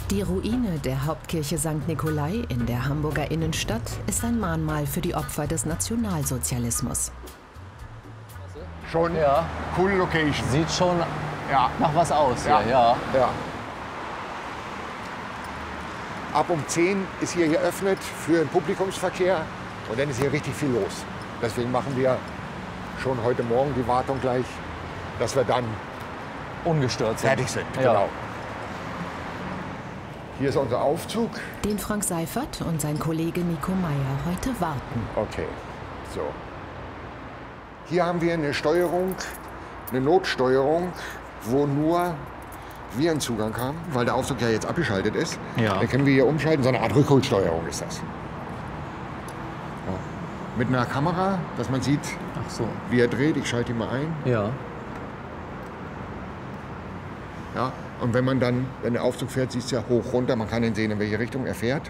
Die Ruine der Hauptkirche St. Nikolai in der Hamburger Innenstadt ist ein Mahnmal für die Opfer des Nationalsozialismus. Schon coole Location. Sieht schon nach was aus hier, ja. Ab um 10 ist hier geöffnet für den Publikumsverkehr und dann ist hier richtig viel los. Deswegen machen wir schon heute Morgen die Wartung gleich, dass wir dann Ungestört sind. fertig sind. Ja. Genau. Hier ist unser Aufzug. Den Frank Seifert und sein Kollege Nico Meyer heute warten. Okay, so. Hier haben wir eine Steuerung, eine Notsteuerung, wo nur wir einen Zugang haben, weil der Aufzug ja jetzt abgeschaltet ist. Ja. Da können wir hier umschalten, so eine Art Rückholsteuerung ist das. Ja. Mit einer Kamera, dass man sieht, Ach so. wie er dreht. Ich schalte ihn mal ein. Ja. Ja. Und wenn man dann, wenn der Aufzug fährt, siehst du ja hoch, runter. Man kann ihn sehen, in welche Richtung er fährt.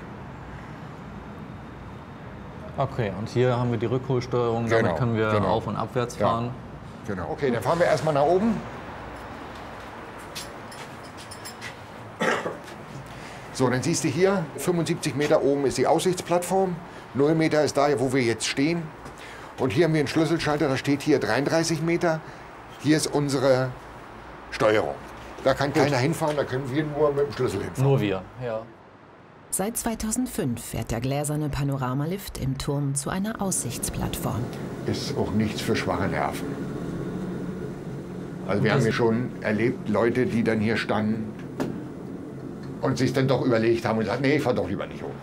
Okay, und hier haben wir die Rückholsteuerung. Genau, Damit können wir genau. auf- und abwärts fahren. Genau. Okay, dann fahren wir erstmal nach oben. So, dann siehst du hier, 75 Meter oben ist die Aussichtsplattform. 0 Meter ist da, wo wir jetzt stehen. Und hier haben wir einen Schlüsselschalter, da steht hier 33 Meter. Hier ist unsere Steuerung. Da kann keiner hinfahren, da können wir nur mit dem Schlüssel hinfahren. Nur wir, ja. Seit 2005 fährt der gläserne Panoramalift im Turm zu einer Aussichtsplattform. Ist auch nichts für schwache Nerven. Also wir haben ja schon erlebt, Leute, die dann hier standen und sich dann doch überlegt haben und gesagt, nee, ich fahr doch lieber nicht hoch.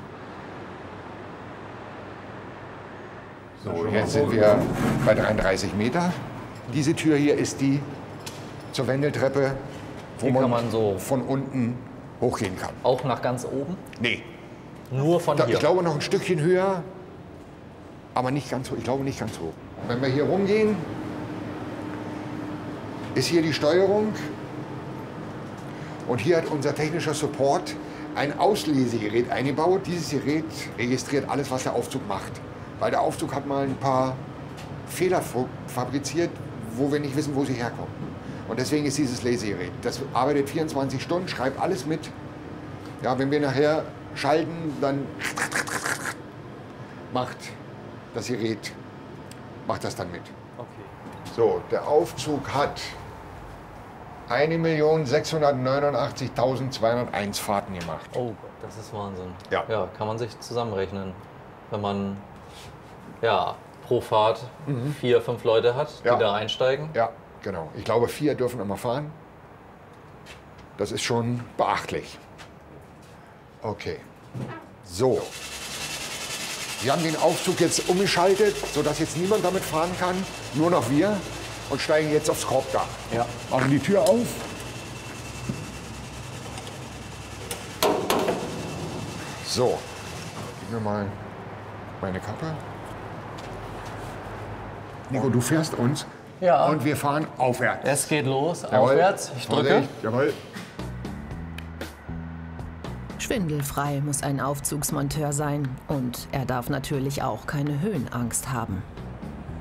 So, jetzt sind wir bei 33 Meter. Diese Tür hier ist die zur Wendeltreppe, wo Hier kann man man so von unten hochgehen kann. auch nach ganz oben? Nee, Nur von hier? ich glaube noch ein Stückchen höher, aber nicht ganz hoch. Ich glaube nicht ganz hoch. Wenn wir hier rumgehen, ist hier die Steuerung. Und hier hat unser technischer Support ein Auslesegerät eingebaut. Dieses Gerät registriert alles, was der Aufzug macht. Weil der Aufzug hat mal ein paar Fehler fabriziert, wo wir nicht wissen, wo sie herkommen. Und deswegen ist dieses Lesegerät. Das arbeitet 24 Stunden, schreibt alles mit. Ja, wenn wir nachher schalten, dann macht das Gerät das dann mit. Okay. So, der Aufzug hat 1.689.201 Fahrten gemacht. Oh Gott, das ist Wahnsinn. Ja. Ja, kann man sich zusammenrechnen, wenn man pro Fahrt 4, 5 Leute hat, die Ja. da einsteigen. Ja, genau. Ich glaube, 4 dürfen immer fahren. Das ist schon beachtlich. Okay. So. Wir haben den Aufzug jetzt umgeschaltet, sodass jetzt niemand damit fahren kann, nur noch wir, und steigen jetzt aufs Korbdach. Ja. Machen die Tür auf. So. Gib mir mal meine Kappe. Nico, du fährst uns. Ja. Und wir fahren aufwärts. Es geht los, Jawohl. aufwärts. Ich drücke. Vorsicht. Jawohl. Schwindelfrei muss ein Aufzugsmonteur sein. Und er darf natürlich auch keine Höhenangst haben.